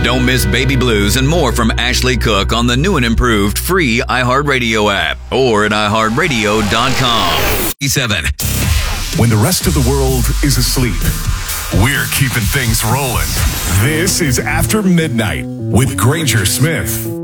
Don't miss Baby Blues and more from Ashley Cook on the new and improved free iHeartRadio app or at iHeartRadio.com. 7. When the rest of the world is asleep, we're keeping things rolling. This is After Midnight with Granger Smith.